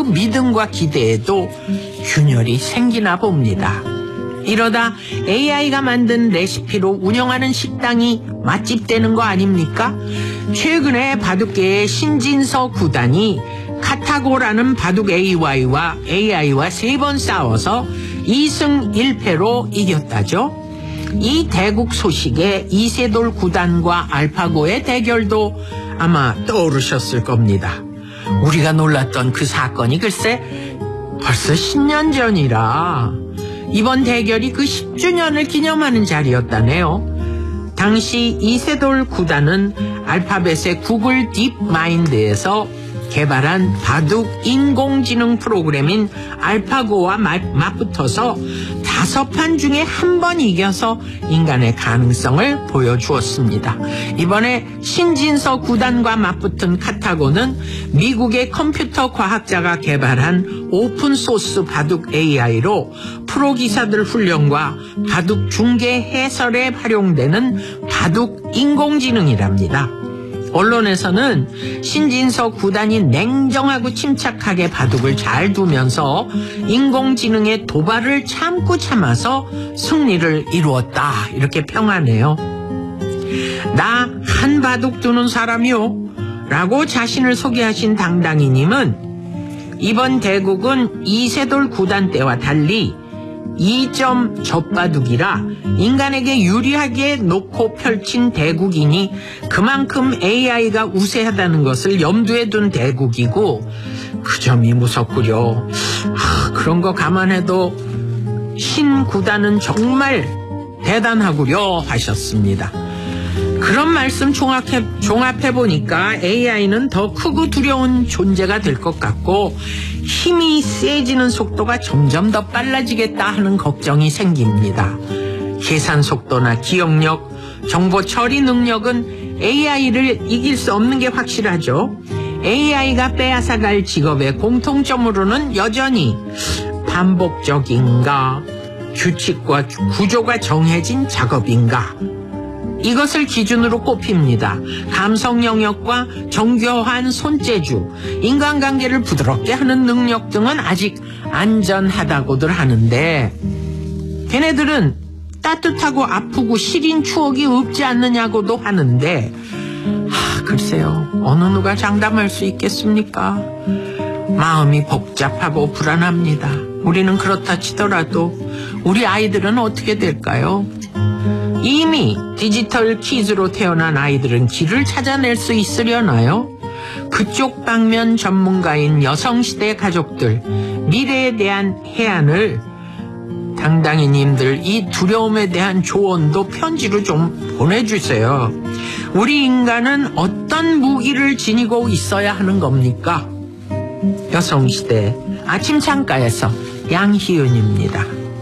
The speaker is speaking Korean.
믿음과 기대에도 균열이 생기나 봅니다. 이러다 AI가 만든 레시피로 운영하는 식당이 맛집되는 거 아닙니까? 최근에 바둑계의 신진서 구단이 카타고라는 바둑 AI와 3번 싸워서 2승 1패로 이겼다죠. 이 대국 소식에 이세돌 구단과 알파고의 대결도 아마 떠오르셨을 겁니다. 우리가 놀랐던 그 사건이 글쎄 벌써 10년 전이라 이번 대결이 그 10주년을 기념하는 자리였다네요. 당시 이세돌 구단은 알파벳의 구글 딥마인드에서 개발한 바둑 인공지능 프로그램인 알파고와 맞붙어서 5판 중에 한 번 이겨서 인간의 가능성을 보여주었습니다. 이번에 신진서 구단과 맞붙은 카타고는 미국의 컴퓨터 과학자가 개발한 오픈소스 바둑 AI로 프로기사들 훈련과 바둑 중계 해설에 활용되는 바둑 인공지능이랍니다. 언론에서는 신진서 구단이 냉정하고 침착하게 바둑을 잘 두면서 인공지능의 도발을 참고 참아서 승리를 이루었다 이렇게 평하네요. 나 한 바둑 두는 사람이요 라고 자신을 소개하신 당당이님은 이번 대국은 이세돌 구단 때와 달리 2점 젖바둑이라 인간에게 유리하게 놓고 펼친 대국이니 그만큼 AI가 우세하다는 것을 염두에 둔 대국이고 그 점이 무섭구려. 그런 거 감안해도 신 구단은 정말 대단하구려 하셨습니다. 그런 말씀 종합해보니까 AI는 더 크고 두려운 존재가 될 것 같고 힘이 세지는 속도가 점점 더 빨라지겠다 하는 걱정이 생깁니다. 계산 속도나 기억력, 정보 처리 능력은 AI를 이길 수 없는 게 확실하죠. AI가 빼앗아갈 직업의 공통점으로는 여전히 반복적인가, 규칙과 구조가 정해진 작업인가, 이것을 기준으로 꼽힙니다. 감성 영역과 정교한 손재주, 인간관계를 부드럽게 하는 능력 등은 아직 안전하다고들 하는데 걔네들은 따뜻하고 아프고 시린 추억이 없지 않느냐고도 하는데 글쎄요, 어느 누가 장담할 수 있겠습니까? 마음이 복잡하고 불안합니다. 우리는 그렇다 치더라도 우리 아이들은 어떻게 될까요? 이미 디지털 키즈로 태어난 아이들은 길을 찾아낼 수 있으려나요? 그쪽 방면 전문가인 여성시대 가족들, 미래에 대한 해안을 당당히님들 이 두려움에 대한 조언도 편지로 좀 보내주세요. 우리 인간은 어떤 무기를 지니고 있어야 하는 겁니까? 여성시대 아침 창가에서 양희은입니다.